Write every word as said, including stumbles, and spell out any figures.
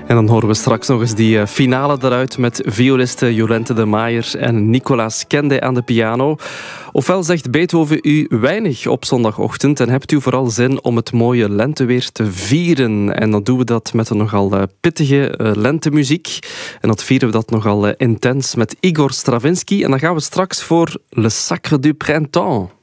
En dan horen we straks nog eens die finale eruit met violisten Jolente de Maaier en Nicolas Kende aan de piano. Ofwel zegt Beethoven u weinig op zondagochtend en hebt u vooral zin om het mooie lenteweer te vieren. En dan doen we dat met een nogal pittige lentemuziek. En dat vieren we dat nogal intens met Igor Stravinsky. En dan gaan we straks voor Le Sacre du Printemps.